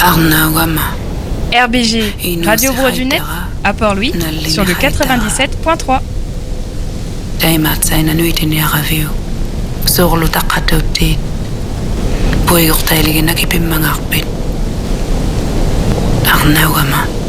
RBG, Radio Voix du Net, à Port-Louis, sur le 97.3. دايما تساينا نويتني أغافيو سوغلو تقاتو تيت بوي يغتالي نكي بمنا غبين أغنى وما